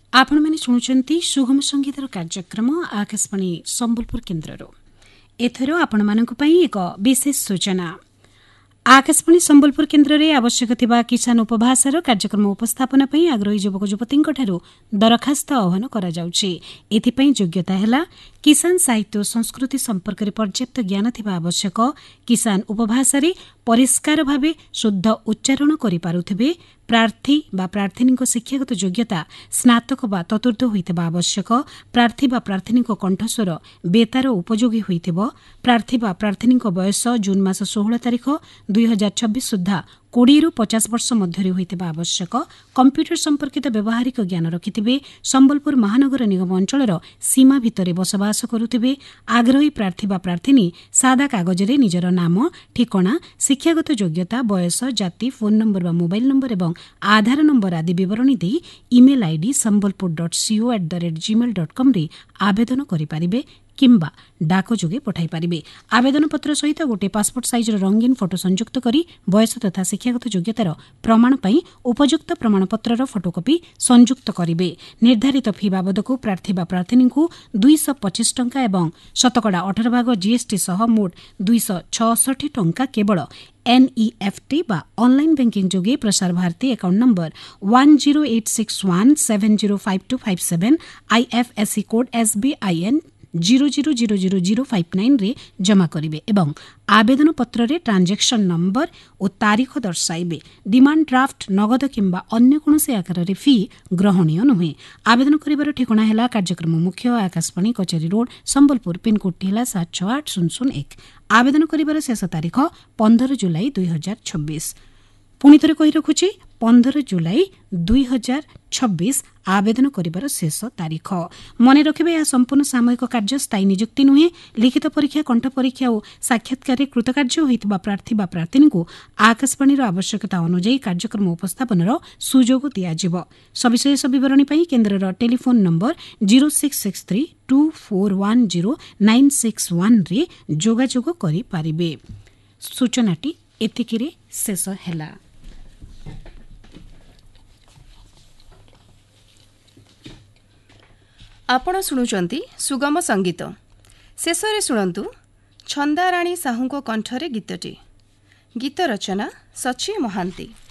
आपण मैंने शुणुचंती सुगम संगीतर कार्यक्रम आकाशवाणी संबलपुर केन्द्र एथर आपण मानक पई एक विशेष सूचना। आकाशवाणी संबलपुर केन्द्र में आवश्यक थिबा किसान उपभाषार कार्यक्रम उपस्थापन पई आग्रही युवक युवतींक ठारू दरखास्त आह्वान करा जाउछि। एथिपई योग्यता हैला किसान साहित्य संस्कृति संपर्क में पर्याप्त ज्ञान थिबा आवश्यक, किसान उपभाषा रे परिष्कार भावे शुद्ध उच्चारण करि पारुथिबे, प्रार्थी बा प्रार्थिनी शिक्षागत योग्यता स्नातक बा ततुर्थ होइथिबा आवश्यक, प्रार्थी बा प्रार्थिनी कंठस्वर बेतार उपयोगी होइथिबो, प्रार्थी बा प्रार्थिनी बयस जून मास 16 तारिख 2026 सुधा 20 ରୁ 50 वर्ष मध्य होइथिबा आवश्यक, कंप्यूटर संपर्कित व्यावहारिक ज्ञान रखिथिबे, संबलपुर महानगर निगम अंचलर सीमा भितरे बसवास करुथिबे, आग्रही प्रार्थी बा प्रार्थिनी सादा कागज रे निजर नाम, ठिकाना, शिक्षागत योग्यता, बयस, जाति, फोन नंबर बा मोबाइल नंबर एवं आधार नंबर आदि विवरणी देई ईमेल आईडी sambalpur.co@gmail.com रे आवेदन करि पारिबे किंबा डाक जोगे पठाई पारिबे। आवेदन पत्र सहित गोटे पासपोर्ट साइज रंगीन फोटो संयुक्त करी बयस तथा शिक्षागत योग्यतार प्रमाण पई उपयुक्त प्रमाणपत्रर फोटोकॉपी संयुक्त करिबे। निर्धारित फी बाबदकू प्रार्थी बा प्रार्थिनी को 225 टंका एवं शतकड़ा 18 भाग जीएसटी सह मोट 266 टंका केवल NEFT बा ऑनलाइन बैंकिंग जोगे Prasar Bharati account number 108617052557 IFSC code SBIN 000059 रे जमा करिवे एवं आवेदन पत्र रे ट्रांजैक्शन नंबर और तारीख दर्शाइबे। डिमांड ड्राफ्ट नगद किंबा अन्य कोनोसी आकार रे फी ग्रहणीय नुहे। आवेदन करिवार ठिकाना हैला कार्यक्रम मुख्य आकाशवाणी कचेरी रोड संबलपुर, पिनकोड हैला 768001। आवेदन करिवार शेष तारीख 15 जुलाई 2026। पुणी थरे कहि रखुछि 15 जुलाई 2026 आवेदन करिवार शेष तारीख। मने रखिबे या संपूर्ण सामूहिक कार्य स्थायी नियुक्ति नुहे। लिखित परीक्षा, कंठ परीक्षा और साक्षात्कार कृतकार्य होइतबा प्रार्थी बा प्रार्थिनी को आकाशवाणी आवश्यकता अनुसार कार्यक्रम उपस्थापनर सुजोग दियाजिबो। सविशेष विवरणी पई केन्द्रर टेलीफोन नंबर 0663241096 रे जोगाजोग करि पारिबे। सूचनाटी एतिकिरे शेष हैला। आपण शुणुचंती सुगम संगीत। शेषरे शुणंतु छंदाराणी साहूको कंठरे गीतटी। गीत रचना सची महांती।